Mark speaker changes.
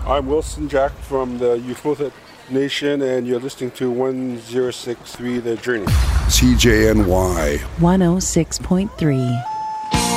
Speaker 1: I'm Wilson Jack from the Euphothit Nation, and you're listening to 1063 The Journey.
Speaker 2: CJNY
Speaker 3: 106.3.